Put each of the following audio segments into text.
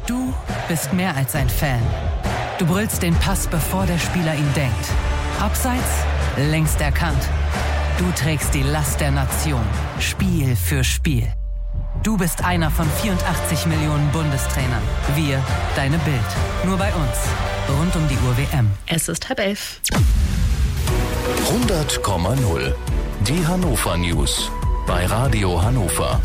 Du bist mehr als ein Fan. Du brüllst den Pass, bevor der Spieler ihn denkt. Abseits, längst erkannt. Du trägst die Last der Nation, Spiel für Spiel. Du bist einer von 84 Millionen Bundestrainern. Wir, deine Bild. Nur bei uns. Rund um die Uhr WM. Es ist 10:30. 100,0. Die Hannover News. Bei Radio Hannover.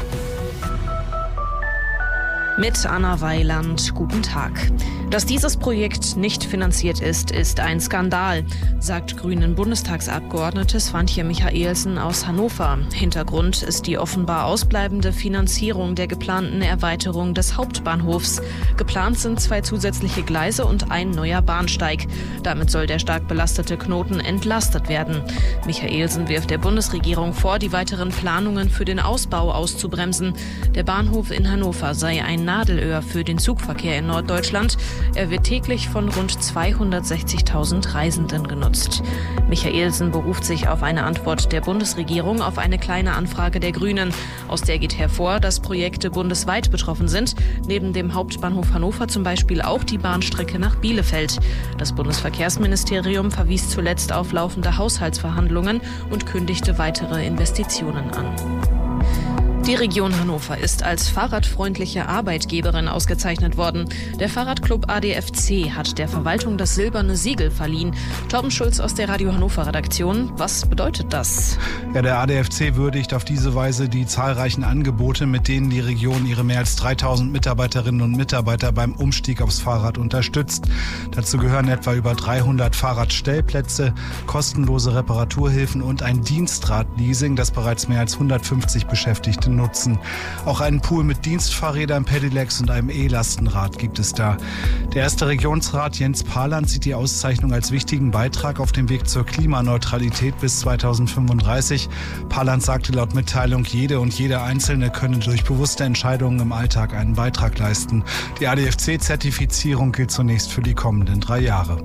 Mit Anna Weiland, guten Tag. Dass dieses Projekt nicht finanziert ist ein Skandal, sagt Grünen Bundestagsabgeordnete Svantje Michaelsen aus Hannover. Hintergrund ist die offenbar ausbleibende Finanzierung der geplanten Erweiterung des Hauptbahnhofs. Geplant sind 2 zusätzliche Gleise und ein neuer Bahnsteig. Damit soll der stark belastete Knoten entlastet werden. Michaelsen wirft der Bundesregierung vor, die weiteren Planungen für den Ausbau auszubremsen. Der Bahnhof in Hannover sei ein Nadelöhr für den Zugverkehr in Norddeutschland. Er wird täglich von rund 260.000 Reisenden genutzt. Michaelsen beruft sich auf eine Antwort der Bundesregierung auf eine kleine Anfrage der Grünen. Aus der geht hervor, dass Projekte bundesweit betroffen sind. Neben dem Hauptbahnhof Hannover zum Beispiel auch die Bahnstrecke nach Bielefeld. Das Bundesverkehrsministerium verwies zuletzt auf laufende Haushaltsverhandlungen und kündigte weitere Investitionen an. Die Region Hannover ist als fahrradfreundliche Arbeitgeberin ausgezeichnet worden. Der Fahrradclub ADFC hat der Verwaltung das silberne Siegel verliehen. Torben Schulz aus der Radio Hannover Redaktion. Was bedeutet das? Ja, der ADFC würdigt auf diese Weise die zahlreichen Angebote, mit denen die Region ihre mehr als 3000 Mitarbeiterinnen und Mitarbeiter beim Umstieg aufs Fahrrad unterstützt. Dazu gehören etwa über 300 Fahrradstellplätze, kostenlose Reparaturhilfen und ein Dienstradleasing, das bereits mehr als 150 Beschäftigte nutzen. Auch einen Pool mit Dienstfahrrädern, Pedelecs und einem E-Lastenrad gibt es da. Der erste Regionsrat Jens Paland sieht die Auszeichnung als wichtigen Beitrag auf dem Weg zur Klimaneutralität bis 2035. Paland sagte laut Mitteilung, jede und jeder Einzelne könne durch bewusste Entscheidungen im Alltag einen Beitrag leisten. Die ADFC-Zertifizierung gilt zunächst für die kommenden 3 Jahre.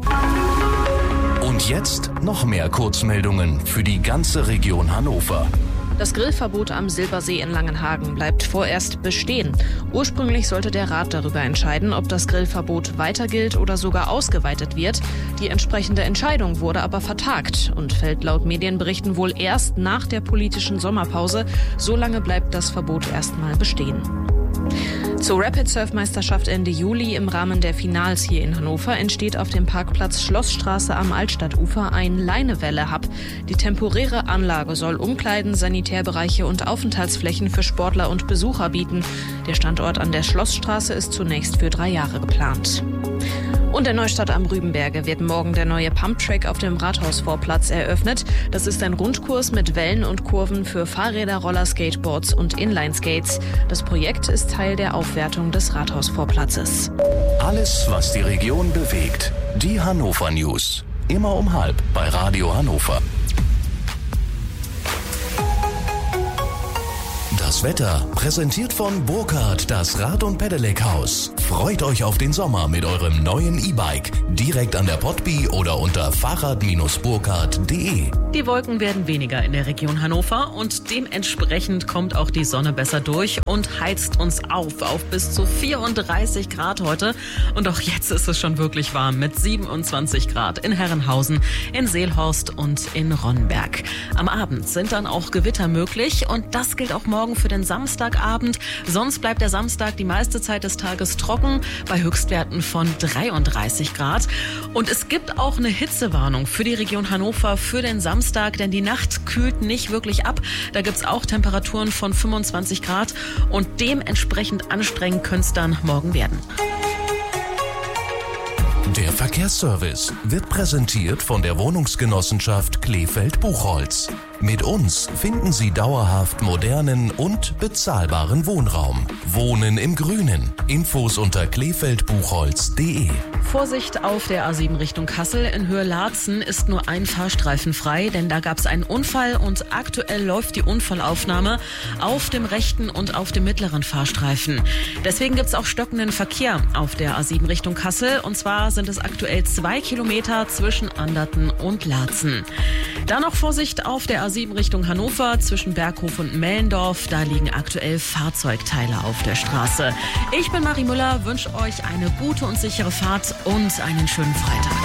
Und jetzt noch mehr Kurzmeldungen für die ganze Region Hannover. Das Grillverbot am Silbersee in Langenhagen bleibt vorerst bestehen. Ursprünglich sollte der Rat darüber entscheiden, ob das Grillverbot weiter gilt oder sogar ausgeweitet wird. Die entsprechende Entscheidung wurde aber vertagt und fällt laut Medienberichten wohl erst nach der politischen Sommerpause. So lange bleibt das Verbot erstmal bestehen. Zur Rapid-Surf-Meisterschaft Ende Juli im Rahmen der Finals hier in Hannover entsteht auf dem Parkplatz Schlossstraße am Altstadtufer ein Leinewelle-Hub. Die temporäre Anlage soll Umkleiden, Sanitärbereiche und Aufenthaltsflächen für Sportler und Besucher bieten. Der Standort an der Schlossstraße ist zunächst für 3 Jahre geplant. Und in Neustadt am Rübenberge wird morgen der neue Pumptrack auf dem Rathausvorplatz eröffnet. Das ist ein Rundkurs mit Wellen und Kurven für Fahrräder, Rollerskateboards und Inlineskates. Das Projekt ist Teil der Aufwertung des Rathausvorplatzes. Alles, was die Region bewegt. Die Hannover News. Immer um 12:30 bei Radio Hannover. Das Wetter präsentiert von Burkhardt, das Rad- und Pedelec-Haus. Freut euch auf den Sommer mit eurem neuen E-Bike. Direkt an der Potby oder unter fahrrad-burkhardt.de. Die Wolken werden weniger in der Region Hannover und dementsprechend kommt auch die Sonne besser durch und heizt uns auf bis zu 34 Grad heute. Und auch jetzt ist es schon wirklich warm mit 27 Grad in Herrenhausen, in Seelhorst und in Ronnenberg. Am Abend sind dann auch Gewitter möglich und das gilt auch morgen für den Samstagabend. Sonst bleibt der Samstag die meiste Zeit des Tages trocken bei Höchstwerten von 33 Grad. Und es gibt auch eine Hitzewarnung für die Region Hannover für den Samstag, denn die Nacht kühlt nicht wirklich ab. Da gibt es auch Temperaturen von 25 Grad und dementsprechend anstrengend könnte es dann morgen werden. Der Verkehrsservice wird präsentiert von der Wohnungsgenossenschaft Kleefeld-Buchholz. Mit uns finden Sie dauerhaft modernen und bezahlbaren Wohnraum. Wohnen im Grünen. Infos unter kleefeldbuchholz.de. Vorsicht auf der A7 Richtung Kassel. In Höhe Laatzen ist nur ein Fahrstreifen frei, denn da gab es einen Unfall und aktuell läuft die Unfallaufnahme auf dem rechten und auf dem mittleren Fahrstreifen. Deswegen gibt es auch stockenden Verkehr auf der A7 Richtung Kassel. Und zwar sind es aktuell 2 Kilometer zwischen Anderten und Laatzen. Dann noch Vorsicht auf der A7 Richtung Hannover zwischen Berghof und Mellendorf. Da liegen aktuell Fahrzeugteile auf der Straße. Ich bin Marie Müller, wünsche euch eine gute und sichere Fahrt und einen schönen Freitag.